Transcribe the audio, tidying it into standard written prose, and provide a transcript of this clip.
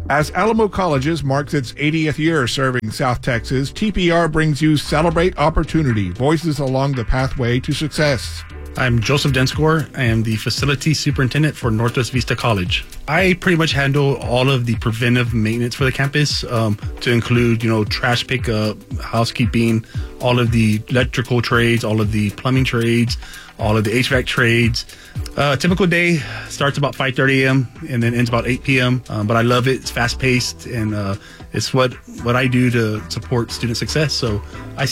As Alamo Colleges marks its 80th year serving South Texas, TPR brings you Celebrate Opportunity, Voices Along the Pathway to Success. I'm Joseph Denscore. I am the facility superintendent for Northwest Vista College. I pretty much handle all of the preventive maintenance for the campus, to include, trash pickup, housekeeping, all of the electrical trades, all of the plumbing trades, all of the HVAC trades. A typical day starts about 5:30 a.m. and then ends about 8 p.m. But I love it. It's fast paced, and it's what I do to support student success. So I